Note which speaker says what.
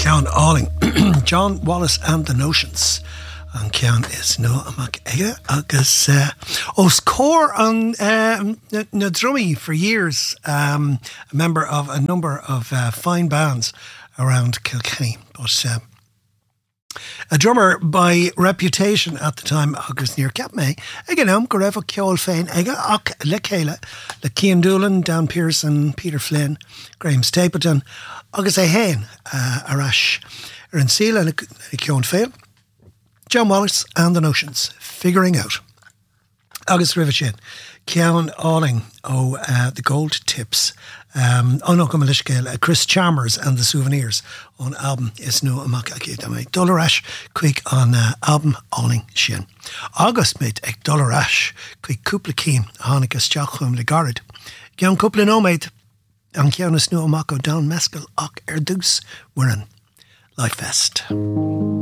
Speaker 1: Ceann Alling, John Wallace and the Notions. An ceann is nó amach aige agus os cór an na drummy for years, a member of a number of fine bands around Kilkenny, but a drummer by reputation at the time agus níor ceap mé ag an am go raibh ceol féin aige ach le chéile le Cian Doolan, Dan Pearson, Peter Flynn, Graham Stapleton agus é héin arás ar an síle le ceann féin John Wallace and the Notions, Figuring Out. Agus ribh sin, Ceann Alling ó The Gold Tips, no go scéil, Chris Chalmers and the Souvenirs on album is nó amach ag mé dullarás chuig an album Alling sin. Agus méid ag dullarás chuig cúpla cín a tháinig isteach chum le garid. Ceann cúpla nóméid an ceann is nó amach ó Down Mescal ach ar dús Wirran Life Fest.